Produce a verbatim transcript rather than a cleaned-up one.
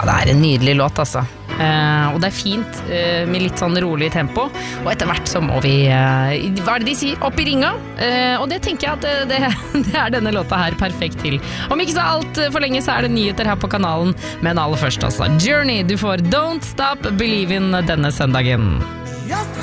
det er en nydelig låt, altså. Uh, og det er fint uh, med litt sånn rolig tempo. Og etter hvert så må vi uh, hva er det de sier? Opp i ringa. Uh, og det tenker jeg at uh, det, det er denne låta her perfekt til. Om ikke så alt for lenge så er det nyheter her på kanalen. Men aller først altså Journey, du får Don't Stop Believin' denne søndagen. Just